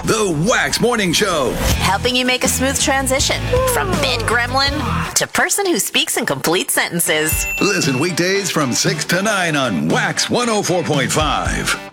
The Wax Morning Show. Helping you make a smooth transition from bed gremlin to person who speaks in complete sentences. Listen weekdays from 6 to 9 on Wax 104.5.